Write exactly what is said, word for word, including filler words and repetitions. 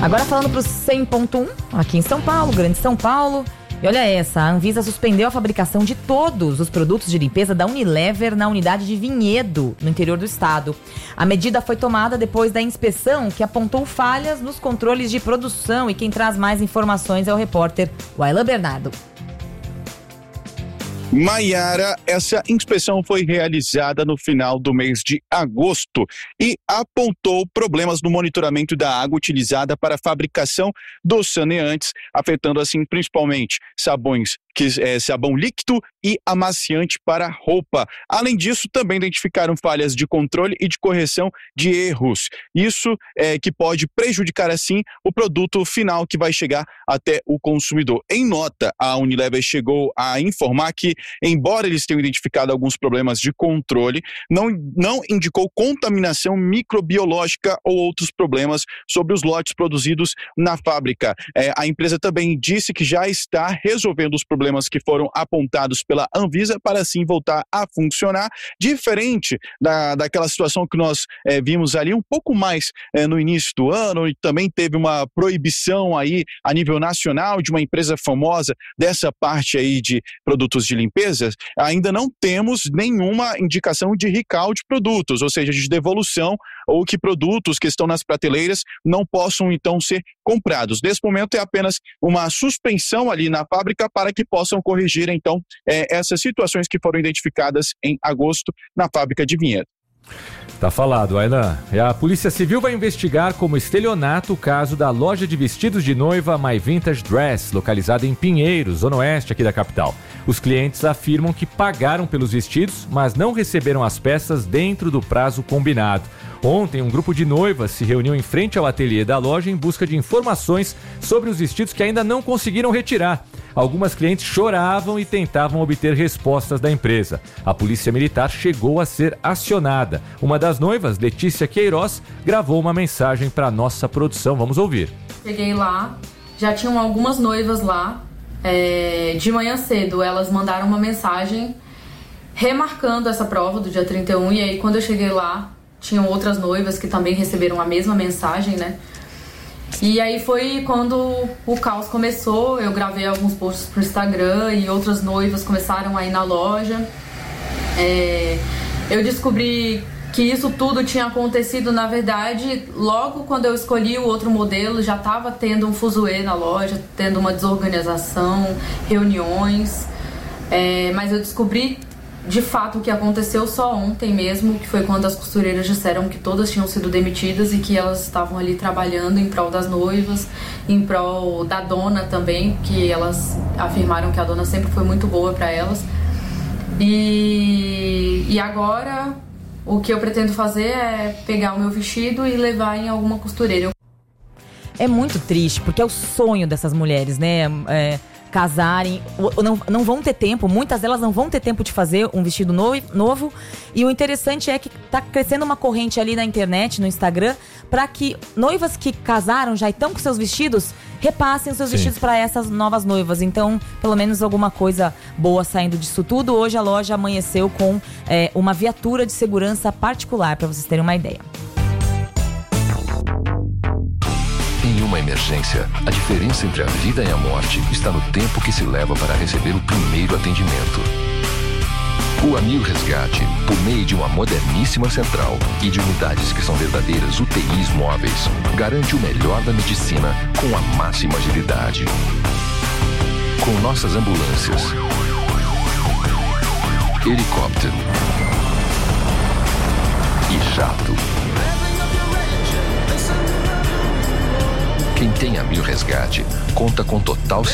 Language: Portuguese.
Agora falando para o cem ponto um, aqui em São Paulo, Grande São Paulo. E olha essa, a Anvisa suspendeu a fabricação de todos os produtos de limpeza da Unilever na unidade de Vinhedo, no interior do estado. A medida foi tomada depois da inspeção que apontou falhas nos controles de produção. E quem traz mais informações é o repórter Wailan Bernardo. Maiara, essa inspeção foi realizada no final do mês de agosto e apontou problemas no monitoramento da água utilizada para a fabricação dos saneantes, afetando assim principalmente sabões, que é sabão líquido e amaciante para roupa. Além disso, também identificaram falhas de controle e de correção de erros. Isso é que pode prejudicar assim o produto final que vai chegar até o consumidor. Em nota, a Unilever chegou a informar que, embora eles tenham identificado alguns problemas de controle, não, não indicou contaminação microbiológica ou outros problemas sobre os lotes produzidos na fábrica. É, a empresa também disse que já está resolvendo os problemas que foram apontados pela Anvisa para assim voltar a funcionar, diferente da, daquela situação que nós é, vimos ali um pouco mais é, no início do ano, e também teve uma proibição aí a nível nacional de uma empresa famosa dessa parte aí de produtos de limpeza. Ainda não temos nenhuma indicação de recall de produtos, ou seja, de devolução, ou que produtos que estão nas prateleiras não possam então ser comprados. Nesse momento é apenas uma suspensão ali na fábrica para que possam corrigir então é, essas situações que foram identificadas em agosto na fábrica de Vinhedo. Tá falado, Wailan. A Polícia Civil vai investigar como estelionato o caso da loja de vestidos de noiva My Vintage Dress, localizada em Pinheiros, zona oeste aqui da capital. Os clientes afirmam que pagaram pelos vestidos, mas não receberam as peças dentro do prazo combinado. Ontem, um grupo de noivas se reuniu em frente ao ateliê da loja em busca de informações sobre os vestidos que ainda não conseguiram retirar. Algumas clientes choravam e tentavam obter respostas da empresa. A polícia militar chegou a ser acionada. Uma das noivas, Letícia Queiroz, gravou uma mensagem para nossa produção. Vamos ouvir. Cheguei lá, já tinham algumas noivas lá. É, de manhã cedo, elas mandaram uma mensagem remarcando essa prova do dia trinta e um. E aí, quando eu cheguei lá, tinham outras noivas que também receberam a mesma mensagem, né? E aí foi quando o caos começou. Eu gravei alguns posts pro Instagram e outras noivas começaram a ir na loja. É, eu descobri que isso tudo tinha acontecido, na verdade, logo quando eu escolhi o outro modelo, já estava tendo um fuzuê na loja, tendo uma desorganização, reuniões. É, mas eu descobri de fato o que aconteceu só ontem mesmo, que foi quando as costureiras disseram que todas tinham sido demitidas e que elas estavam ali trabalhando em prol das noivas, em prol da dona também, que elas afirmaram que a dona sempre foi muito boa para elas. E, e agora o que eu pretendo fazer é pegar o meu vestido e levar em alguma costureira. É muito triste, porque é o sonho dessas mulheres, né? É... casarem, não, não vão ter tempo, muitas delas não vão ter tempo de fazer um vestido no, novo. E o interessante é que tá crescendo uma corrente ali na internet, no Instagram, para que noivas que casaram já estão com seus vestidos, repassem os seus Sim. vestidos para essas novas noivas. Então, pelo menos alguma coisa boa saindo disso tudo. Hoje a loja amanheceu com é, uma viatura de segurança particular, para vocês terem uma ideia. Em uma emergência, a diferença entre a vida e a morte está no tempo que se leva para receber o primeiro atendimento. O Amil Resgate, por meio de uma moderníssima central e de unidades que são verdadeiras U T Is móveis, garante o melhor da medicina com a máxima agilidade. Com nossas ambulâncias, helicóptero e jato. Quem tem Amil Resgate conta com total segurança